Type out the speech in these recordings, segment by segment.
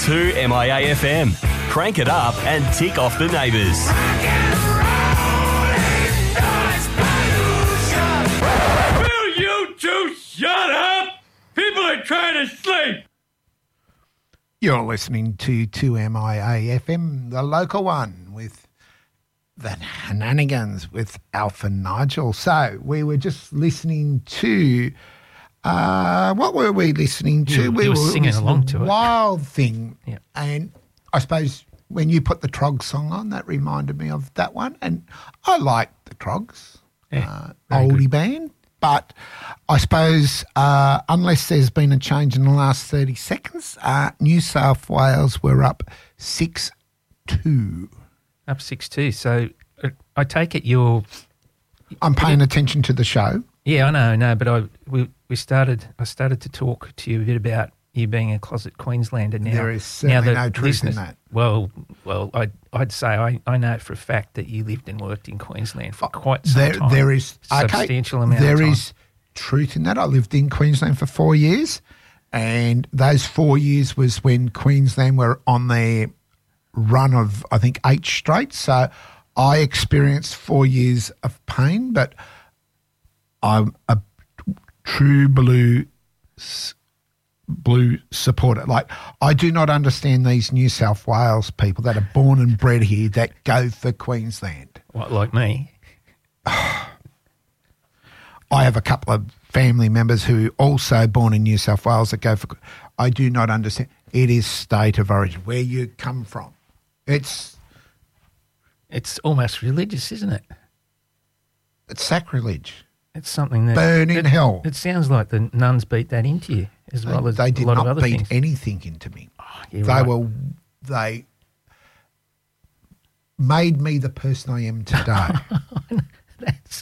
2MIA FM. Crank it up and tick off the neighbours. Will you two shut up? People are trying to sleep. You're listening to 2MIA FM, the local one, with the Shenanigans with Alf and Nigel. So we were just listening to, what were we listening to? We were singing along to it. Wild Thing. Yeah. And I suppose when you put the Trogs song on, that reminded me of that one. And I like the Trogs, oldie band. But I suppose unless there's been a change in the last 30 seconds, New South Wales were up 6-2. Up 6-2. So I take it you're... I'm paying attention to the show. Yeah, I know, but I started to talk to you a bit about you being a closet Queenslander now. There is certainly no truth in that. Well, I'd say I know for a fact that you lived and worked in Queensland for quite some time. There is substantial amount of time. There is truth in that. I lived in Queensland for 4 years, and those 4 years was when Queensland were on their run of, I think, 8 straight. So I experienced 4 years of pain, but I'm a true blue supporter. Like, I do not understand these New South Wales people that are born and bred here that go for Queensland. What, like me? I have a couple of family members who also born in New South Wales that go for... I do not understand. It is state of origin, where you come from. It's almost religious, isn't it? It's sacrilege. It's something that... Burn in hell. It sounds like the nuns beat that into you as well as a lot of other things. They did not beat anything into me. Oh, you're They made me the person I am today. That's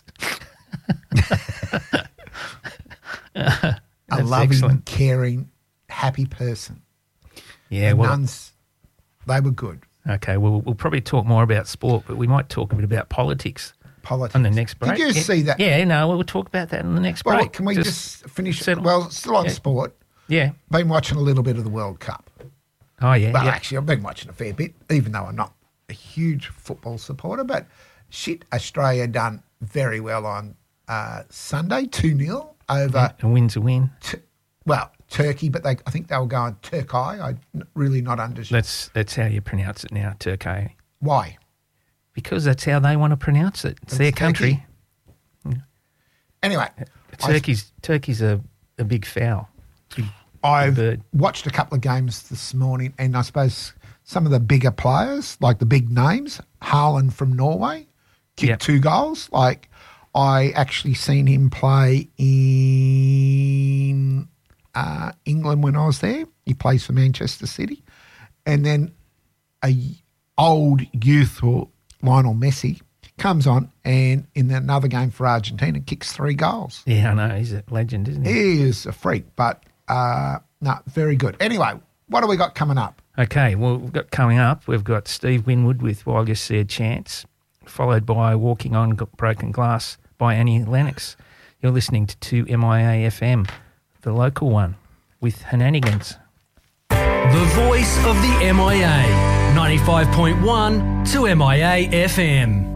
a loving, excellent. caring, happy person. Yeah, the nuns, they were good. Okay, well, we'll probably talk more about sport, but we might talk a bit about politics. On the next break. Did you see that? Yeah, no, we'll talk about that in the next break. Can we just finish? Settle. Well, still on sport. Yeah. Been watching a little bit of the World Cup. Oh, yeah. Well, actually, I've been watching a fair bit, even though I'm not a huge football supporter. But Australia done very well on Sunday, 2-0 over... Yeah, a win's a win. Turkey, but I think they were going Turkey. I really not understand. That's how you pronounce it now, Turkey. Why? Because that's how they want to pronounce it. It's their country. Anyway. Turkey's a big fowl. I've watched a couple of games this morning, and I suppose some of the bigger players, like the big names, Haaland from Norway, kicked 2 goals. Like, I actually seen him play in England when I was there. He plays for Manchester City. And then old youthful Lionel Messi comes on and in another game for Argentina kicks 3 goals. Yeah, I know. He's a legend, isn't he? He is a freak, but no, very good. Anyway, what do we got coming up? Okay, well, we've got Steve Winwood with While You See a Chance, followed by Walking on Broken Glass by Annie Lennox. You're listening to 2MIA FM, the local one, with Shenanigans. The voice of the MIA, 95.1 2MIA FM.